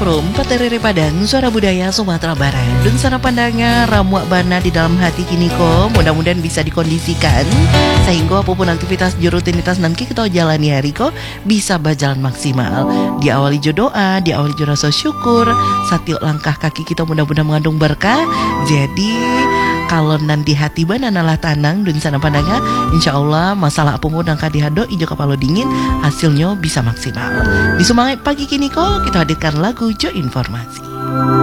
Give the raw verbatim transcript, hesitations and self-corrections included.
Pro empat R R Padang, suara budaya Sumatera Barat. Dan sana pandanga ramuak bana di dalam hati kini ko, mudah-mudahan bisa dikondisikan sehingga apapun aktivitas rutinitas nanti kita jalani hari ko bisa berjalan maksimal. Diawali jo doa, diawali jo rasa syukur, setiap langkah kaki kita mudah-mudahan mengandung berkah. Jadi kalau nanti hati bana nalah tanang dan sana pandanga, insya Allah masalah apa pun angka dihado ijo kepala dingin hasilnya bisa maksimal. Di Semangat Pagi kini kok kita hadirkan lagu Jo Informasi.